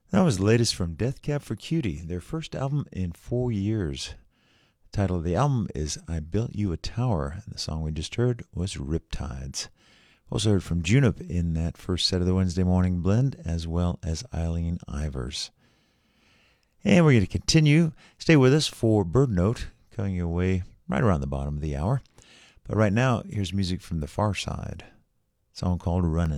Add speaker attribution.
Speaker 1: That was the latest from Death Cab for Cutie, their first album in 4 years. The title of the album is I Built You a Tower, and the song we just heard was Riptides. Also heard from Junip in that first set of the Wednesday Morning Blend, as well as Eileen Ivers. And we're going to continue. Stay with us for Bird Note, coming your way right around the bottom of the hour. But right now, here's music from The Far Side, a song called Runnin'.